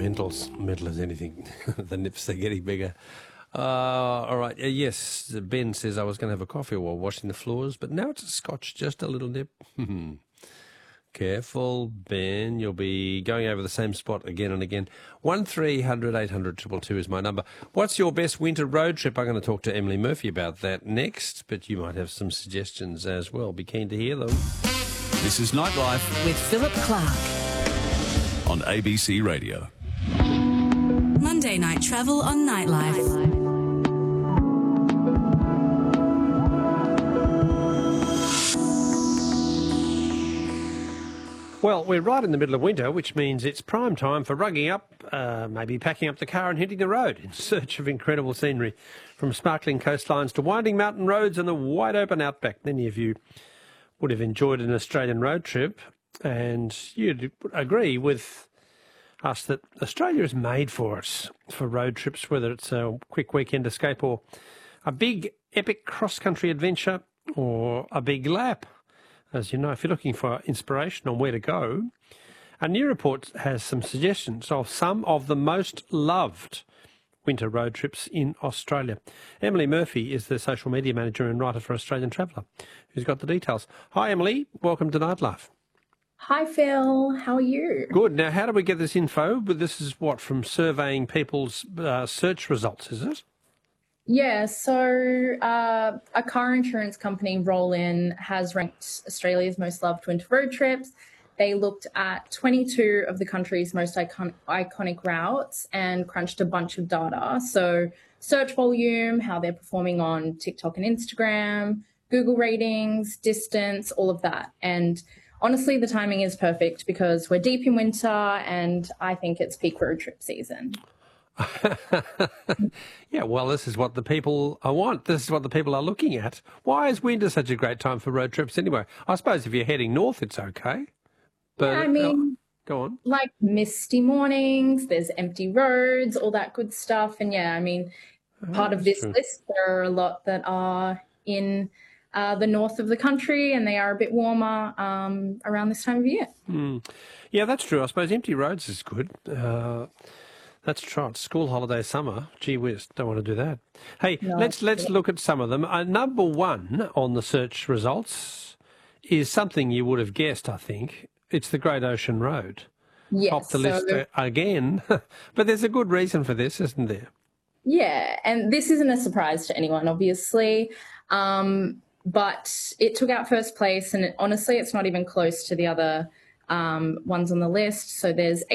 mental as anything. The nips, they're getting bigger. All right. Yes, Ben says I was going to have a coffee while washing the floors, but now it's a scotch, just a little nip. Careful, Ben. You'll be going over the same spot again and again. 1300 800 222 is my number. What's your best winter road trip? I'm going to talk to Emily Murphy about that next, but you might have some suggestions as well. Be keen to hear them. This is Nightlife with Philip Clark on ABC Radio. Monday Night Travel on Nightlife. Well, we're right in the middle of winter, which means it's prime time for rugging up, maybe packing up the car and hitting the road in search of incredible scenery, from sparkling coastlines to winding mountain roads and the wide open outback. Many of you would have enjoyed an Australian road trip, and you'd agree with us that Australia is made for us, for road trips, whether it's a quick weekend escape or a big epic cross-country adventure or a big lap. As you know, if you're looking for inspiration on where to go, a new report has some suggestions of some of the most loved winter road trips in Australia. Emily Murphy is the social media manager and writer for Australian Traveller, who's got the details. Hi, Emily. Welcome to Nightlife. Hi, Phil. How are you? Good. Now, how do we get this info? But this is what, from surveying people's search results, is it? Yeah, so a car insurance company, Roll-In, has ranked Australia's most loved winter road trips. They looked at 22 of the country's most iconic routes and crunched a bunch of data. So search volume, how they're performing on TikTok and Instagram, Google ratings, distance, all of that. And honestly, the timing is perfect because we're deep in winter and I think it's peak road trip season. Yeah, well, this is what the people want. This is what the people are looking at. Why is winter such a great time for road trips anyway? I suppose if you're heading north, it's okay. But, yeah, I mean, go on. Like misty mornings, there's empty roads, all that good stuff. And yeah, I mean, part of this list, there are a lot that are in the north of the country and they are a bit warmer around this time of year. Yeah, that's true. I suppose empty roads is good. That's right. School holiday summer. Gee whiz, don't want to do that. Hey, No, let's look at some of them. Number one on the search results is something you would have guessed, I think. It's the Great Ocean Road. Yes, Top the list again. But there's a good reason for this, isn't there? Yeah, and this isn't a surprise to anyone, obviously. But it took out first place, and honestly, it's not even close to the other ones on the list. So there's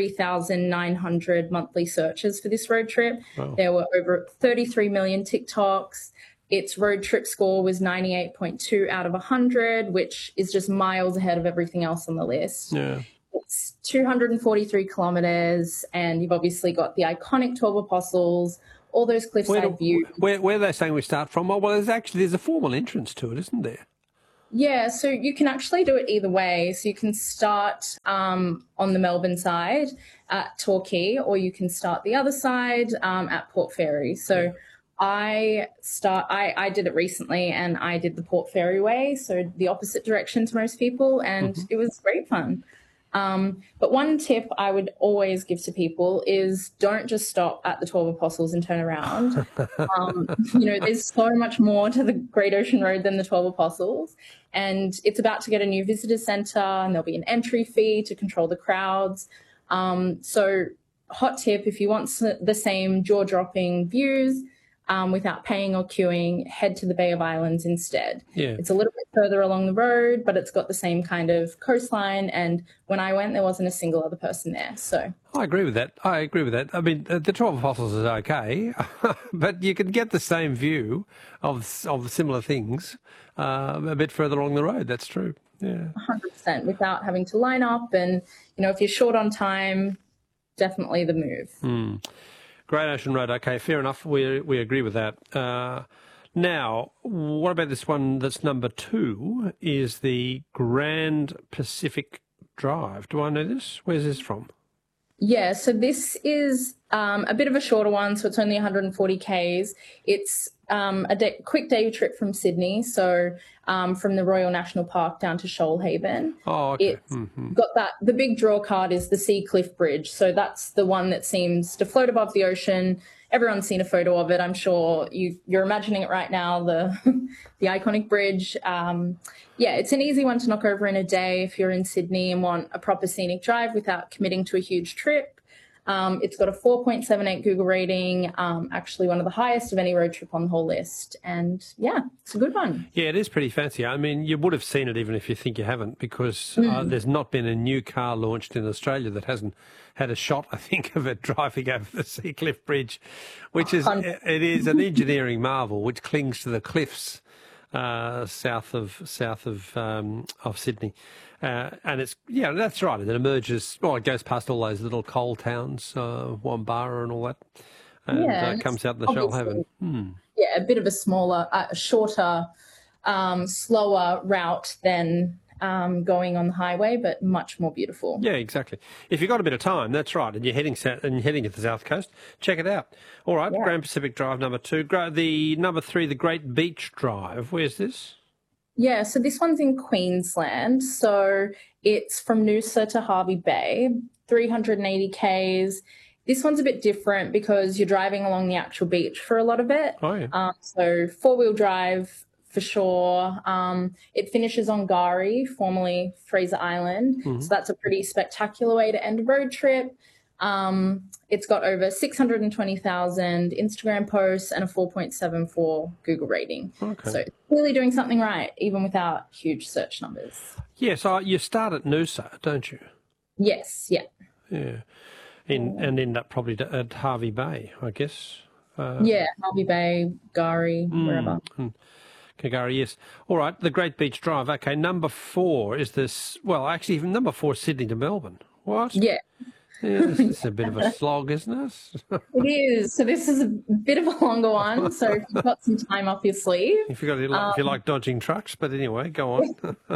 83,900 monthly searches for this road trip. Wow. There were over 33 million TikToks. Its road trip score was 98.2 out of 100, which is just miles ahead of everything else on the list. Yeah. It's 243 kilometres, and you've obviously got the iconic 12 Apostles, all those cliffside views. Where are they saying we start from? Oh, well, there's a formal entrance to it, isn't there? Yeah, so you can actually do it either way. So you can start on the Melbourne side at Torquay, or you can start the other side at Port Fairy. So I did it recently, and I did the Port Fairy way, so the opposite direction to most people, and it was great fun. But one tip I would always give to people is don't just stop at the 12 Apostles and turn around. There's so much more to the Great Ocean Road than the 12 Apostles. And it's about to get a new visitor centre, and there'll be an entry fee to control the crowds. So hot tip, if you want the same jaw-dropping views, without paying or queuing, head to the Bay of Islands instead. Yeah. It's a little bit further along the road, but it's got the same kind of coastline. And when I went, there wasn't a single other person there. So I agree with that. I mean, the 12 Apostles is okay, but you can get the same view of similar things a bit further along the road. That's true. Yeah, 100%, without having to line up. And, if you're short on time, definitely the move. Great Ocean Road, okay, fair enough. We agree with that. Now, what about this one that's number 2, is the Grand Pacific Drive. Do I know this? Where's this from? Yeah, so this is a bit of a shorter one, so it's only 140 Ks. It's a quick day trip from Sydney, so from the Royal National Park down to Shoalhaven. Oh, okay. It's got the big draw card is the Sea Cliff Bridge, so that's the one that seems to float above the ocean. Everyone's seen a photo of it. I'm sure you're imagining it right now, the the iconic bridge. Yeah, it's an easy one to knock over in a day if you're in Sydney and want a proper scenic drive without committing to a huge trip. It's got a 4.78 Google rating, actually one of the highest of any road trip on the whole list. And yeah, it's a good one. Yeah, it is pretty fancy. I mean, you would have seen it even if you think you haven't, because there's not been a new car launched in Australia that hasn't had a shot, I think, of it driving over the Sea Cliff Bridge, which is, it is an engineering marvel which clings to the cliffs south of Sydney. And it's, yeah, that's right. It emerges, well, it goes past all those little coal towns, Wombara and all that, and comes out in the Shoalhaven. Yeah, a bit of a smaller, shorter, slower route than going on the highway, but much more beautiful. Yeah, exactly. If you've got a bit of time, that's right, and you're heading south and heading to the south coast, check it out. All right, yeah. Grand Pacific Drive number 2. The number 3, the Great Beach Drive. Where's this? Yeah, so this one's in Queensland. So it's from Noosa to Hervey Bay, 380 Ks. This one's a bit different because you're driving along the actual beach for a lot of it. Oh, yeah. So four-wheel drive for sure. It finishes on Gari, formerly Fraser Island. So that's a pretty spectacular way to end a road trip. It's got over 620,000 Instagram posts and a 4.74 Google rating. Okay. So it's really doing something right, even without huge search numbers. Yeah, so you start at Noosa, don't you? Yes, yeah. Yeah, and end up probably at Hervey Bay, I guess. Yeah, Hervey Bay, Gari, wherever. Kagari, yes. All right, the Great Beach Drive. Okay, number 4 is this, well, actually, number 4 is Sydney to Melbourne. What? Yeah. Yeah, this is a bit of a slog, isn't it? It is. So this is a bit of a longer one. So if you've got some time up your sleeve. If you like dodging trucks, but anyway, go on.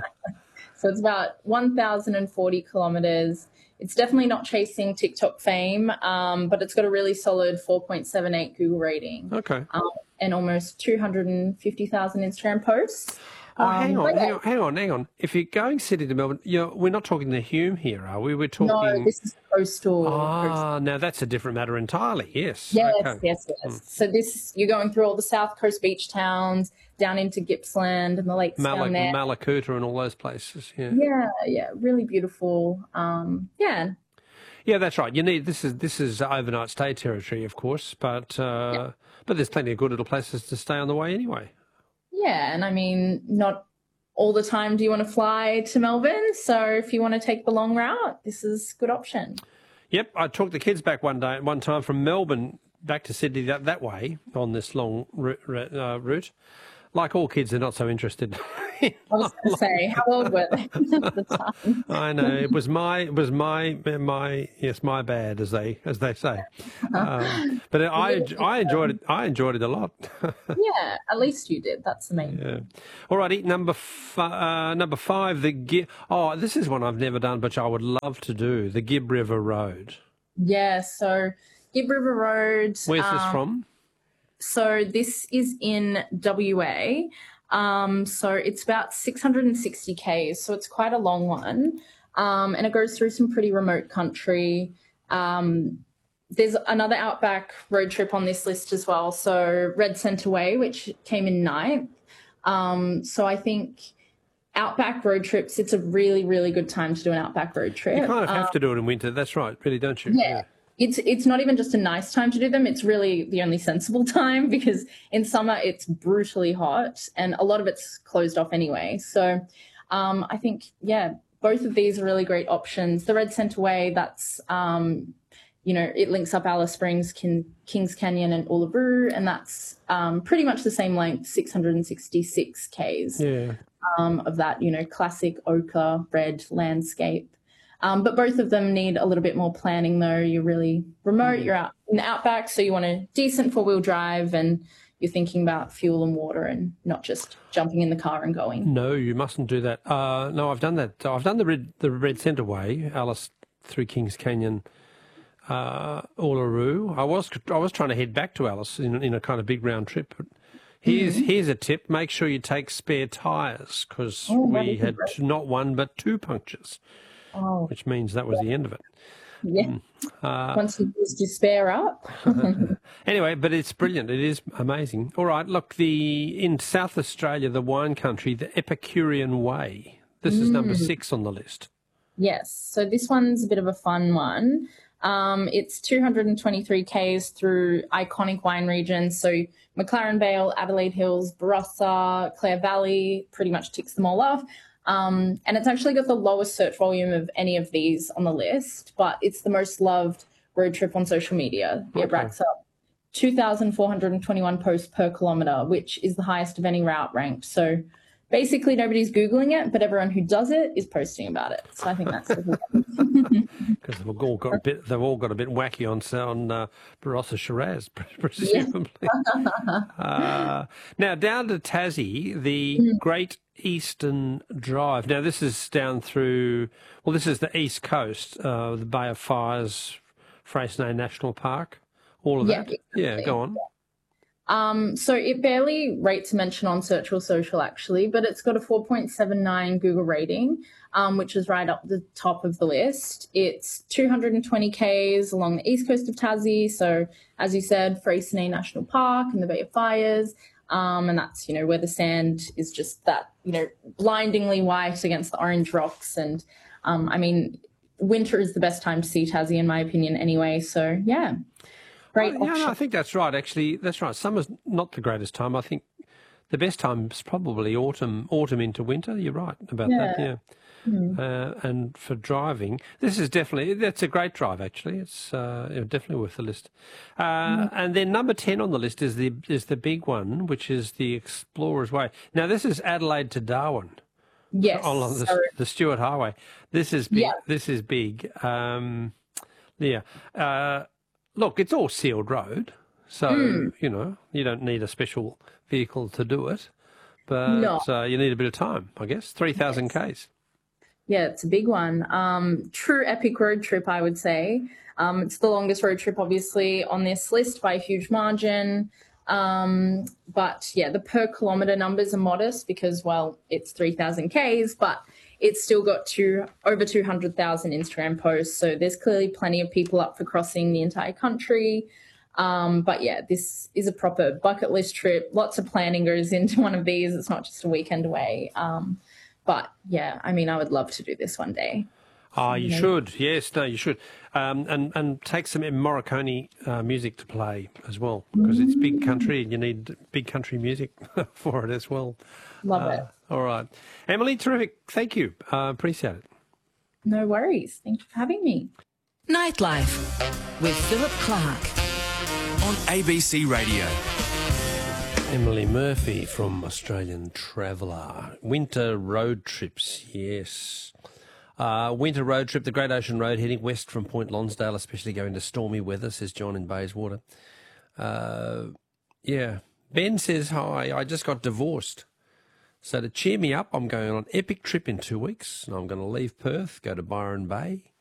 So it's about 1,040 kilometres. It's definitely not chasing TikTok fame, but it's got a really solid 4.78 Google rating. Okay. And almost 250,000 Instagram posts. Oh, hang on. If you're going Sydney to Melbourne, we're not talking the Hume here, are we? We're talking... No, this is coastal. Now that's a different matter entirely, yes. Yes, okay. yes. So you're going through all the South Coast beach towns, down into Gippsland and the lakes down there. Malakuta and all those places, yeah. Yeah, really beautiful. Yeah. Yeah, that's right. This is overnight stay territory, of course, but there's plenty of good little places to stay on the way anyway. Yeah, and I mean, not all the time do you want to fly to Melbourne, so if you want to take the long route, this is a good option. Yep, I took the kids back one time from Melbourne back to Sydney that way on this long route. Like all kids, they're not so interested. I was going to say, how old were they at the time? I know, it was my bad, as they say. But I enjoyed it. I enjoyed it a lot. Yeah, at least you did. That's the main thing. Yeah. All righty, number 5, the Gib. Oh, this is one I've never done, but I would love to do. The Gib River Road. Yeah. So Gib River Road. Where's this from? So this is in WA. So it's about 660 Ks, so it's quite a long one. And it goes through some pretty remote country. There's another outback road trip on this list as well. So Red Centre Way, which came in 9th. So I think outback road trips, it's a really, really good time to do an outback road trip. You kind of have to do it in winter. That's right, really, don't you? Yeah. It's not even just a nice time to do them. It's really the only sensible time because in summer it's brutally hot and a lot of it's closed off anyway. So I think, both of these are really great options. The Red Centre Way, that's, it links up Alice Springs, Kings Canyon and Uluru, and that's pretty much the same length, 666 Ks of that, classic ochre red landscape. But both of them need a little bit more planning, though. You're really remote. You're out in the outback, so you want a decent four-wheel drive and you're thinking about fuel and water and not just jumping in the car and going. No, you mustn't do that. No, I've done that. I've done the Red Centre Way, Alice through Kings Canyon, Uluru. I was trying to head back to Alice in a kind of big round trip. But here's a tip: make sure you take spare tyres, because we had not one but two punctures, which means that was the end of it. Yeah. Once you used your spare up. Anyway, but it's brilliant. It is amazing. All right, look, in South Australia, the wine country, the Epicurean Way. This is number 6 on the list. Yes. So this one's a bit of a fun one. It's 223 k's through iconic wine regions. So McLaren Vale, Adelaide Hills, Barossa, Clare Valley, pretty much ticks them all off. And it's actually got the lowest search volume of any of these on the list, but it's the most loved road trip on social media. It racks up 2,421 posts per kilometre, which is the highest of any route ranked. So basically nobody's Googling it, but everyone who does it is posting about it. So I think that's because they've all got a bit wacky on Barossa Shiraz, presumably. Now down to Tassie, the Great Eastern Drive. Now this is down through. Well, this is the east coast, the Bay of Fires, Freycinet National Park, all of that. Exactly. Yeah, go on. So it barely rates a mention on Search or Social, actually, but it's got a 4.79 Google rating, which is right up the top of the list. It's 220 k's along the east coast of Tassie. So, as you said, Freycinet National Park and the Bay of Fires. And that's, where the sand is just that, blindingly white against the orange rocks. And, winter is the best time to see Tassie, in my opinion, anyway. So, yeah. Yeah, no, I think that's right. Actually, that's right. Summer's not the greatest time. I think the best time is probably autumn into winter. You're right about that. Yeah. And for driving, that's a great drive. Actually, it's definitely worth the list. And then number 10 on the list is the big one, which is the Explorer's Way. Now this is Adelaide to Darwin. Yes, along the Stuart Highway. This is big. Yeah. This is big. Look, it's all sealed road, so, you don't need a special vehicle to do it, but you need a bit of time, I guess. 3,000 k's. Yeah, it's a big one. True epic road trip, I would say. It's the longest road trip, obviously, on this list by a huge margin. But, yeah, the per kilometre numbers are modest because, well, it's 3,000 k's, but it's still got over 200,000 Instagram posts. So there's clearly plenty of people up for crossing the entire country. But yeah, this is a proper bucket list trip. Lots of planning goes into one of these. It's not just a weekend away. But yeah, I would love to do this one day. You should. Yes, no, you should. And take some Morricone music to play as well, because it's big country and you need big country music for it as well. Love it. All right. Emily, terrific. Thank you. Appreciate it. No worries. Thank you for having me. Nightlife with Philip Clark on ABC Radio. Emily Murphy from Australian Traveller. Winter road trips, yes. Winter road trip, the Great Ocean Road, heading west from Point Lonsdale, especially going to stormy weather, says John in Bayswater. Yeah. Ben says, hi, I just got divorced. So to cheer me up, I'm going on an epic trip in 2 weeks, and I'm going to leave Perth, go to Byron Bay,